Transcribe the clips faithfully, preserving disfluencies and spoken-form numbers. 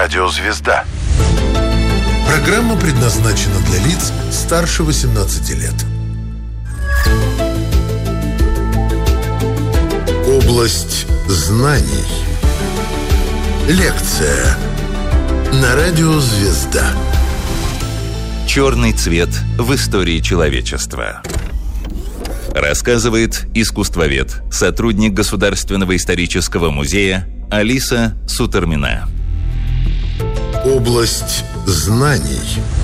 Радио «Звезда». Программа предназначена для лиц старше восемнадцати лет. Область знаний. Лекция на Радио «Звезда». Черный цвет в истории человечества. Рассказывает искусствовед, сотрудник Государственного исторического музея Алиса Сутормина. Область знаний.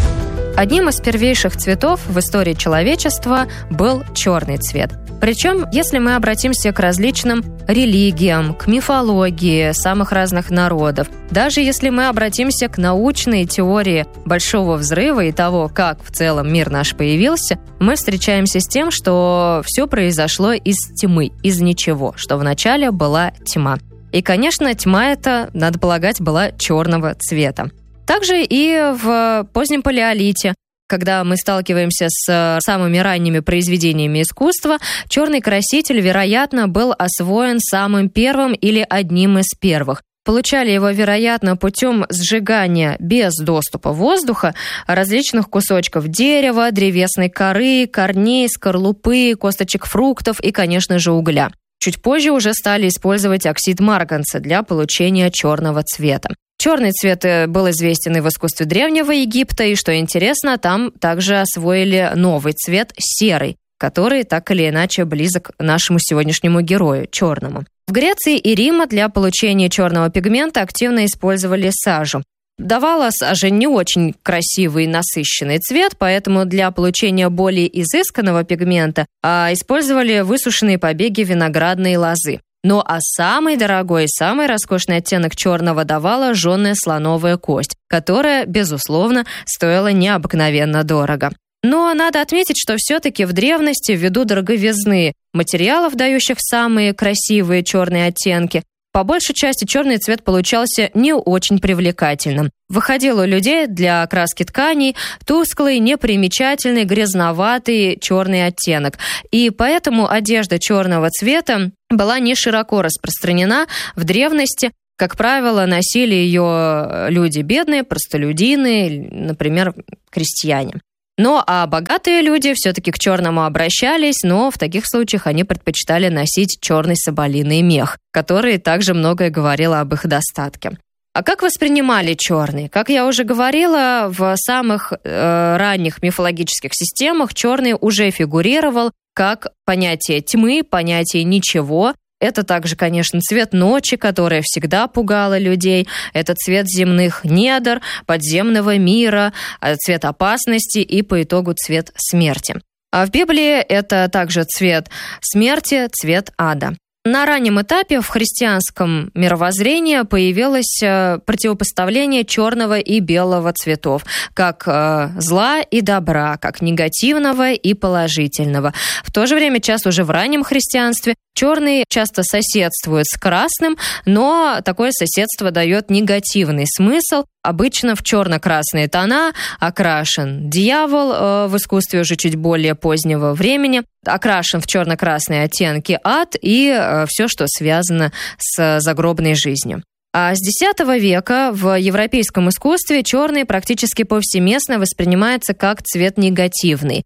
Одним из первейших цветов в истории человечества был черный цвет. Причем, если мы обратимся к различным религиям, к мифологии самых разных народов, даже если мы обратимся к научной теории Большого взрыва и того, как в целом мир наш появился, мы встречаемся с тем, что все произошло из тьмы, из ничего, что вначале была тьма. И, конечно, тьма эта, надо полагать, была черного цвета. Также и в позднем палеолите, когда мы сталкиваемся с самыми ранними произведениями искусства, черный краситель, вероятно, был освоен самым первым или одним из первых. Получали его, вероятно, путем сжигания без доступа воздуха различных кусочков дерева, древесной коры, корней, скорлупы, косточек фруктов и, конечно же, угля. Чуть позже уже стали использовать оксид марганца для получения черного цвета. Черный цвет был известен и в искусстве Древнего Египта, и, что интересно, там также освоили новый цвет – серый, который так или иначе близок нашему сегодняшнему герою – черному. В Греции и Риме для получения черного пигмента активно использовали сажу. Давала сажа не очень красивый насыщенный цвет, поэтому для получения более изысканного пигмента а, использовали высушенные побеги виноградной лозы. Ну а самый дорогой и самый роскошный оттенок черного давала жженая слоновая кость, которая, безусловно, стоила необыкновенно дорого. Но надо отметить, что все-таки в древности, ввиду дороговизны материалов, дающих самые красивые черные оттенки, по большей части черный цвет получался не очень привлекательным. Выходил у людей для окраски тканей тусклый, непримечательный, грязноватый черный оттенок. И поэтому одежда черного цвета была не широко распространена в древности. Как правило, носили ее люди бедные, простолюдины, например, крестьяне. Ну, а богатые люди все-таки к черному обращались, но в таких случаях они предпочитали носить черный соболиный мех, который также многое говорило об их достатке. А как воспринимали черный? Как я уже говорила, в самых э, ранних мифологических системах черный уже фигурировал как понятие тьмы, понятие ничего. Это также, конечно, цвет ночи, которая всегда пугала людей. Это цвет земных недр, подземного мира, цвет опасности и, по итогу, цвет смерти. А в Библии это также цвет смерти, цвет ада. На раннем этапе в христианском мировоззрении появилось противопоставление черного и белого цветов, как зла и добра, как негативного и положительного. В то же время, часто уже в раннем христианстве, черный часто соседствует с красным, но такое соседство дает негативный смысл. Обычно в черно-красные тона окрашен дьявол, э, в искусстве уже чуть более позднего времени, окрашен в черно-красные оттенки ад и э, все, что связано с загробной жизнью. А с десятого века в европейском искусстве черный практически повсеместно воспринимается как цвет негативный.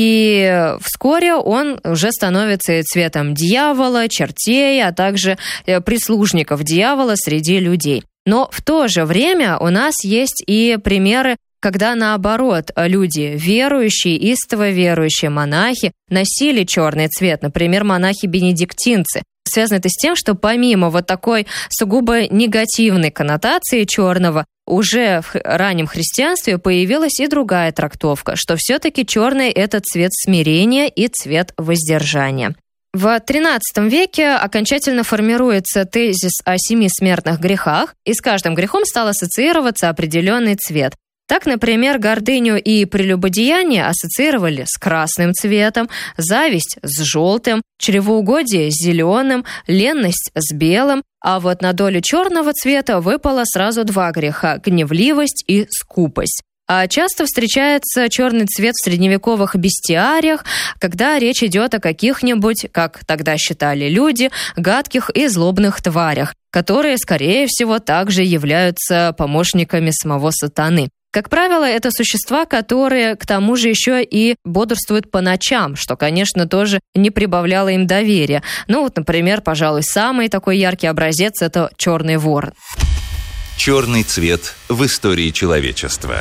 И вскоре он уже становится цветом дьявола, чертей, а также прислужников дьявола среди людей. Но в то же время у нас есть и примеры, когда наоборот люди верующие, истово верующие монахи носили черный цвет, например, монахи-бенедиктинцы. Связано это с тем, что помимо вот такой сугубо негативной коннотации черного, уже в раннем христианстве появилась и другая трактовка, что все-таки черный – это цвет смирения и цвет воздержания. В тринадцатом веке окончательно формируется тезис о семи смертных грехах, и с каждым грехом стал ассоциироваться определенный цвет. Так, например, гордыню и прелюбодеяние ассоциировали с красным цветом, зависть с желтым, чревоугодие с зеленым, ленность с белым, а вот на долю черного цвета выпало сразу два греха – гневливость и скупость. А часто встречается черный цвет в средневековых бестиариях, когда речь идет о каких-нибудь, как тогда считали люди, гадких и злобных тварях, которые, скорее всего, также являются помощниками самого сатаны. Как правило, это существа, которые, к тому же, еще и бодрствуют по ночам, что, конечно, тоже не прибавляло им доверия. Ну вот, например, пожалуй, самый такой яркий образец – это черный ворон. Черный цвет в истории человечества.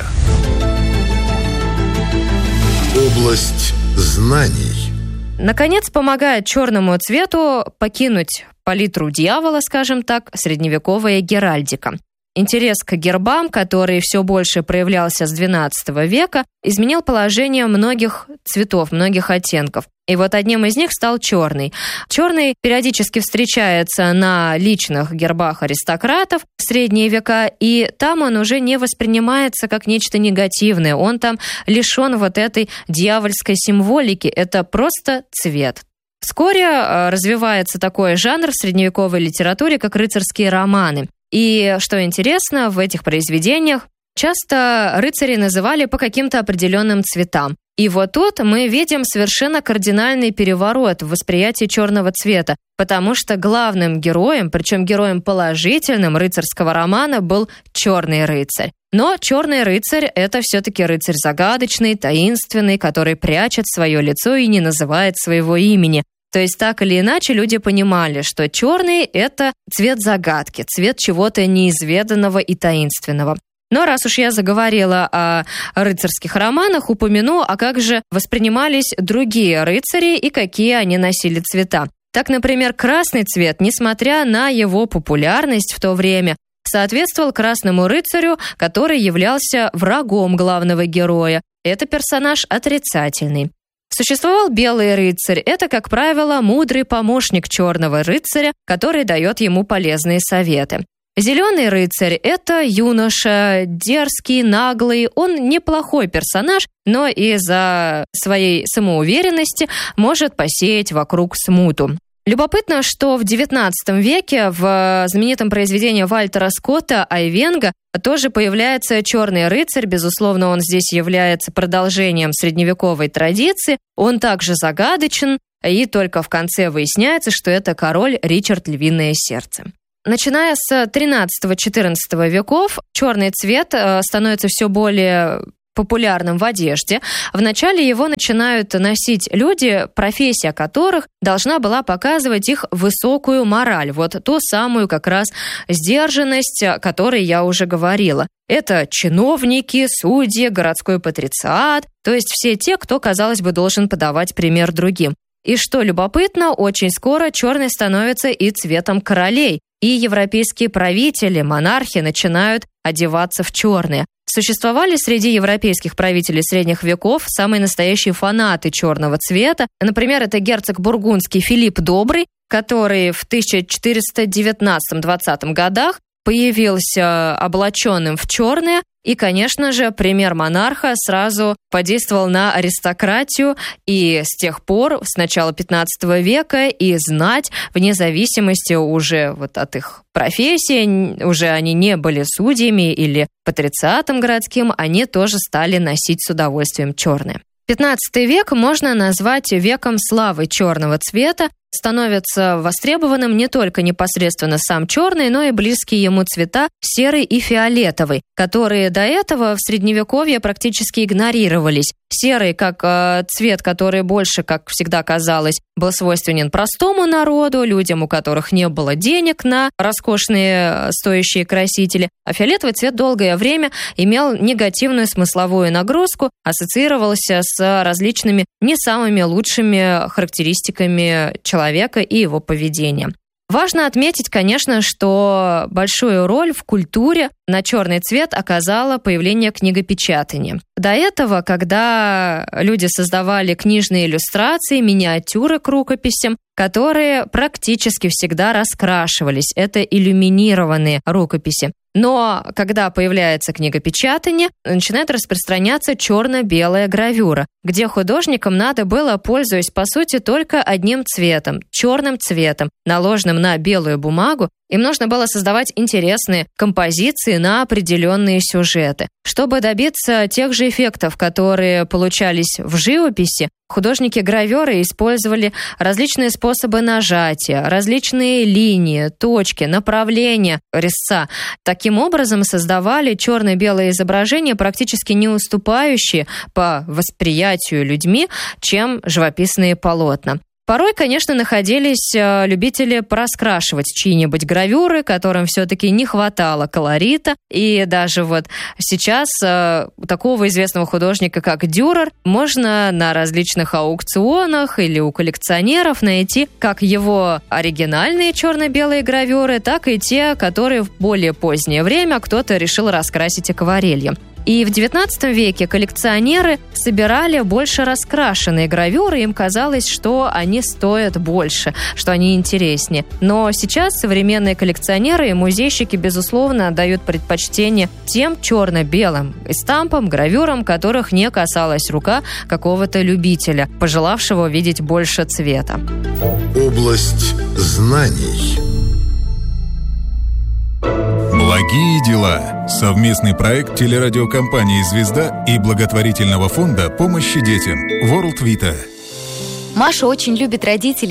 Область знаний. Наконец, помогает черному цвету покинуть палитру дьявола, скажем так, средневековая геральдика. Интерес к гербам, который все больше проявлялся с двенадцатого века, изменил положение многих цветов, многих оттенков. И вот одним из них стал черный. Черный периодически встречается на личных гербах аристократов в средние века, и там он уже не воспринимается как нечто негативное. Он там лишен вот этой дьявольской символики. Это просто цвет. Вскоре развивается такой жанр в средневековой литературе, как рыцарские романы. И, что интересно, в этих произведениях часто рыцари называли по каким-то определенным цветам. И вот тут мы видим совершенно кардинальный переворот в восприятии черного цвета, потому что главным героем, причем героем положительным рыцарского романа, был черный рыцарь. Но черный рыцарь – это все-таки рыцарь загадочный, таинственный, который прячет свое лицо и не называет своего имени. То есть так или иначе люди понимали, что черный – это цвет загадки, цвет чего-то неизведанного и таинственного. Но раз уж я заговорила о рыцарских романах, упомяну, а как же воспринимались другие рыцари и какие они носили цвета. Так, например, красный цвет, несмотря на его популярность в то время, соответствовал красному рыцарю, который являлся врагом главного героя. Это персонаж отрицательный. Существовал белый рыцарь. Это, как правило, мудрый помощник черного рыцаря, который дает ему полезные советы. Зеленый рыцарь – это юноша, дерзкий, наглый. Он неплохой персонаж, но из-за своей самоуверенности может посеять вокруг смуту. Любопытно, что в девятнадцатом веке в знаменитом произведении Вальтера Скотта «Айвенго» тоже появляется черный рыцарь. Безусловно, он здесь является продолжением средневековой традиции. Он также загадочен, и только в конце выясняется, что это король Ричард Львиное Сердце. Начиная с тринадцатого-четырнадцатого веков черный цвет становится все более популярным в одежде. Вначале его начинают носить люди, профессия которых должна была показывать их высокую мораль, вот ту самую как раз сдержанность, о которой я уже говорила. Это чиновники, судьи, городской патрициат, то есть все те, кто, казалось бы, должен подавать пример другим. И что любопытно, очень скоро черный становится и цветом королей, и европейские правители, монархи начинают одеваться в черное. Существовали среди европейских правителей средних веков самые настоящие фанаты черного цвета. Например, это герцог бургундский Филипп Добрый, который в тысяча четыреста девятнадцатом-двадцатом годах появился облаченным в черное. И, конечно же, пример монарха сразу подействовал на аристократию, и с тех пор, с начала пятнадцатого века, и знать, вне зависимости уже вот от их профессии, уже они не были судьями или патрициатом городским, они тоже стали носить с удовольствием черное. пятнадцатый век можно назвать веком славы черного цвета. Становится востребованным не только непосредственно сам черный, но и близкие ему цвета серый и фиолетовый, которые до этого в Средневековье практически игнорировались. Серый, как э, цвет, который больше, как всегда казалось, был свойственен простому народу, людям, у которых не было денег на роскошные стоящие красители. А фиолетовый цвет долгое время имел негативную смысловую нагрузку, ассоциировался с различными не самыми лучшими характеристиками человека и его поведения. Важно отметить, конечно, что большую роль в культуре на черный цвет оказало появление книгопечатания. До этого, когда люди создавали книжные иллюстрации, миниатюры к рукописям, которые практически всегда раскрашивались. Это иллюминированные рукописи. Но когда появляется книгопечатание, начинает распространяться черно-белая гравюра, где художникам надо было, пользуясь по сути только одним цветом, черным цветом, наложенным на белую бумагу, Им нужно было создавать интересные композиции на определенные сюжеты. Чтобы добиться тех же эффектов, которые получались в живописи, художники-гравёры использовали различные способы нажатия, различные линии, точки, направления резца. Таким образом создавали черно-белые изображения, практически не уступающие по восприятию людьми, чем живописные полотна. Порой, конечно, находились любители пораскрашивать чьи-нибудь гравюры, которым все-таки не хватало колорита. И даже вот сейчас такого известного художника, как Дюрер, можно на различных аукционах или у коллекционеров найти как его оригинальные черно-белые гравюры, так и те, которые в более позднее время кто-то решил раскрасить акварелью. И в девятнадцатом веке коллекционеры собирали больше раскрашенные гравюры, им казалось, что они стоят больше, что они интереснее. Но сейчас современные коллекционеры и музейщики, безусловно, отдают предпочтение тем черно-белым эстампам, гравюрам, которых не касалась рука какого-то любителя, пожелавшего видеть больше цвета. Область знаний. Благие дела. Совместный проект телерадиокомпании «Звезда» и благотворительного фонда помощи детям World Vita. Маша очень любит родителей